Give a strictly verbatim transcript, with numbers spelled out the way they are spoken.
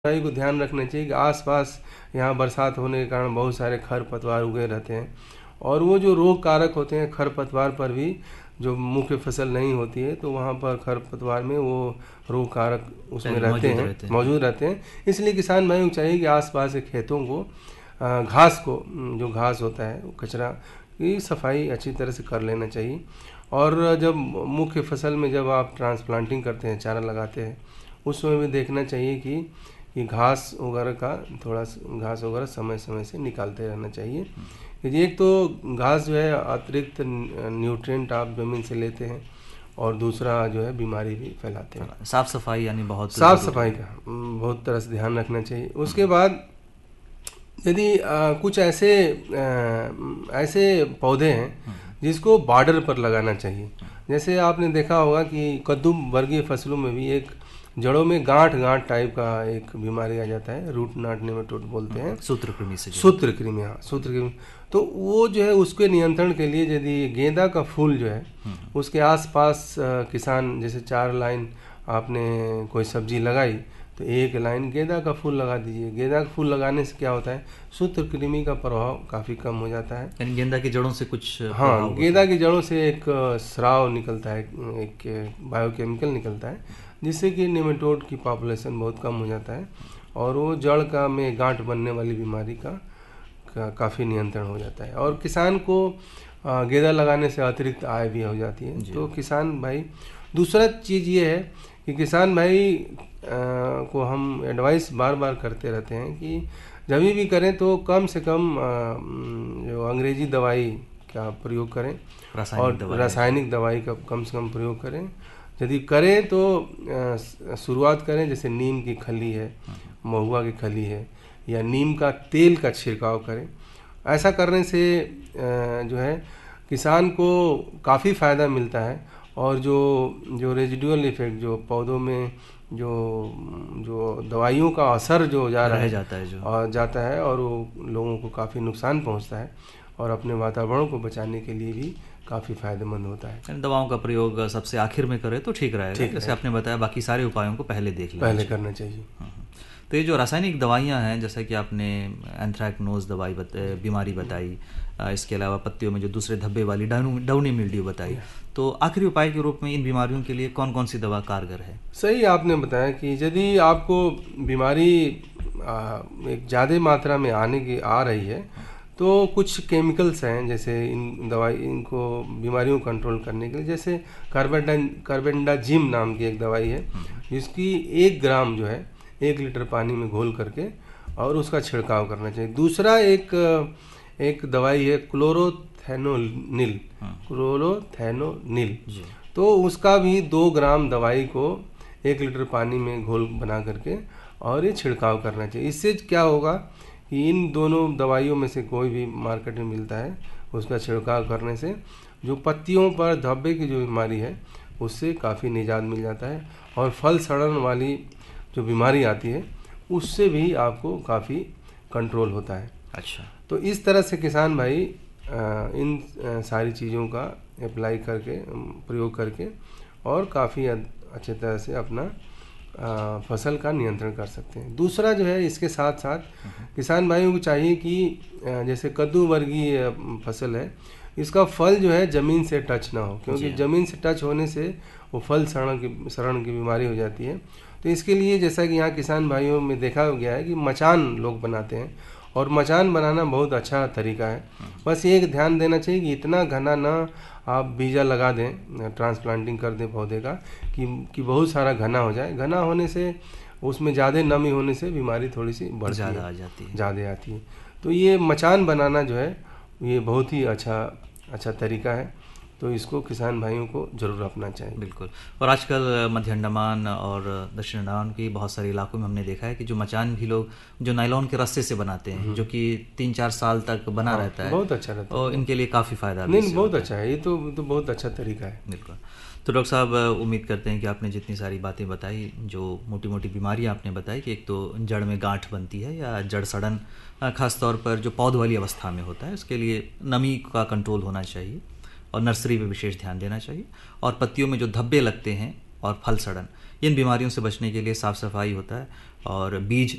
सफाई को ध्यान रखना चाहिए कि आसपास यहाँ बरसात होने के कारण बहुत सारे खर पतवार उगे रहते हैं और वो जो रोग कारक होते हैं खर पतवार पर भी जो मुख्य फसल नहीं होती है तो वहाँ पर खर पतवार में वो रोग कारक उसमें रहते हैं, रहते हैं मौजूद रहते हैं। इसलिए किसान भाइयों को चाहिए कि आसपास के खेतों को घास को जो घास होता है वो कचरा की सफाई अच्छी तरह से कर लेना चाहिए। और जब मुख्य फसल में जब आप ट्रांसप्लांटिंग करते हैं, चारा लगाते हैं, उस समय भी देखना चाहिए कि कि घास वगैरह का थोड़ा घास वगैरह समय समय से निकालते रहना चाहिए। क्योंकि एक तो घास जो है अतिरिक्त न्यूट्रिएंट आप ज़मीन से लेते हैं और दूसरा जो है बीमारी भी फैलाते हैं। साफ़ सफाई यानी बहुत साफ़ सफाई का बहुत तरह से ध्यान रखना चाहिए। उसके बाद यदि कुछ ऐसे आ, ऐसे पौधे हैं जिसको बॉर्डर पर लगाना चाहिए। जैसे आपने देखा होगा कि कद्दू वर्गीय फसलों में भी एक जड़ों में गांठ गांठ टाइप का एक बीमारी आ जाता है, रूट नॉट नेमेटोड बोलते हैं, सूत्रकृमि से सूत्रकृमि हाँ सूत्रकृमि। तो वो जो है उसके नियंत्रण के लिए यदि गेंदा का फूल जो है उसके आसपास किसान जैसे चार लाइन आपने कोई सब्जी लगाई तो एक लाइन गेंदा का फूल लगा दीजिए। गेंदा का फूल लगाने से क्या होता है, सूत्रकृमि का प्रभाव काफ़ी कम हो जाता है। यानी गेंदा की जड़ों से कुछ हाँ, गेंदा की जड़ों से एक स्राव निकलता है, एक बायोकेमिकल निकलता है जिससे कि नेमेटोड की पॉपुलेशन बहुत कम हो जाता है और वो जड़ का में गांठ बनने वाली बीमारी का, का काफ़ी नियंत्रण हो जाता है। और किसान को गेंदा लगाने से अतिरिक्त आय भी हो जाती है। तो किसान भाई दूसरा चीज़ ये है कि किसान भाई आ, को हम एडवाइस बार बार करते रहते हैं कि जब भी करें तो कम से कम आ, जो अंग्रेजी दवाई का प्रयोग करें और रासायनिक दवाई का कम से कम प्रयोग करें। यदि करें तो शुरुआत करें जैसे नीम की खली है, महुआ की खली है या नीम का तेल का छिड़काव करें। ऐसा करने से जो है किसान को काफ़ी फ़ायदा मिलता है और जो जो रेजिडुअल इफेक्ट जो पौधों में जो जो दवाइयों का असर जो जा रहा है जाता है जो और जाता है और वो लोगों को काफ़ी नुकसान पहुंचता है और अपने वातावरण को बचाने के लिए भी काफ़ी फायदेमंद होता है। दवाओं का प्रयोग सबसे आखिर में करें तो ठीक रहेगा। जैसे आपने बताया बाकी सारे उपायों को पहले देख लेना पहले करना चाहिए। तो ये जो रासायनिक दवाइयाँ हैं जैसा कि आपने एंथ्रैक्नोज दवाई बता, बीमारी बताई, इसके अलावा पत्तियों में जो दूसरे धब्बे वाली डाउनी मिल्ड्यू बताई, तो आखिरी उपाय के रूप में इन बीमारियों के लिए कौन कौन सी दवा कारगर है? सही आपने बताया कि यदि आपको बीमारी एक ज़्यादा मात्रा में आने की आ रही है तो कुछ केमिकल्स हैं जैसे इन दवाई इनको बीमारियों को कंट्रोल करने के लिए, जैसे कार्बेंडा कार्बेंडाजिम नाम की एक दवाई है जिसकी एक ग्राम जो है एक लीटर पानी में घोल करके और उसका छिड़काव करना चाहिए। दूसरा एक एक दवाई है क्लोरोथेनोनिल क्लोरोथेनोनिल तो उसका भी दो ग्राम दवाई को एक लीटर पानी में घोल बना करके और ये छिड़काव करना चाहिए। इससे क्या होगा कि इन दोनों दवाइयों में से कोई भी मार्केट में मिलता है उसका छिड़काव करने से जो पत्तियों पर धब्बे की जो बीमारी है उससे काफ़ी निजात मिल जाता है और फल सड़न वाली जो बीमारी आती है उससे भी आपको काफ़ी कंट्रोल होता है। अच्छा, तो इस तरह से किसान भाई इन सारी चीज़ों का अप्लाई करके प्रयोग करके और काफ़ी अच्छे तरह से अपना फसल का नियंत्रण कर सकते हैं। दूसरा जो है इसके साथ साथ किसान भाइयों को चाहिए कि जैसे कद्दू वर्गीय फसल है इसका फल जो है ज़मीन से टच ना हो, क्योंकि ज़मीन से टच होने से वो फल सड़न की सड़न की बीमारी हो जाती है। तो इसके लिए जैसा कि यहाँ किसान भाइयों में देखा गया है कि मचान लोग बनाते हैं और मचान बनाना बहुत अच्छा तरीका है। बस ये ध्यान देना चाहिए कि इतना घना ना आप बीजा लगा दें, ट्रांसप्लांटिंग कर दें पौधे का कि कि बहुत सारा घना हो जाए। घना होने से उसमें ज़्यादा नमी होने से बीमारी थोड़ी सी बढ़ ज़्यादा आ जाती है ज़्यादा आती है। तो ये मचान बनाना जो है ये बहुत ही अच्छा अच्छा तरीका है, तो इसको किसान भाइयों को जरूर अपनाना चाहिए। बिल्कुल। और आजकल मध्य अंडमान और दक्षिण अंडमान के बहुत सारे इलाकों में हमने देखा है कि जो मचान भी लोग जो नायलॉन के रस्से से बनाते हैं जो कि तीन चार साल तक बना हाँ, रहता है, बहुत अच्छा रहता है और इनके लिए काफ़ी फ़ायदा नहीं बहुत अच्छा है। ये तो, तो बहुत अच्छा तरीका है। बिल्कुल। तो डॉक्टर साहब उम्मीद करते हैं कि आपने जितनी सारी बातें बताई, जो मोटी मोटी बीमारियां आपने बताई कि एक तो जड़ में गांठ बनती है या जड़ सड़न खास तौर पर जो पौध वाली अवस्था में होता है, उसके लिए नमी का कंट्रोल होना चाहिए और नर्सरी पे विशेष ध्यान देना चाहिए, और पत्तियों में जो धब्बे लगते हैं और फल सड़न, इन बीमारियों से बचने के लिए साफ़ सफाई होता है और बीज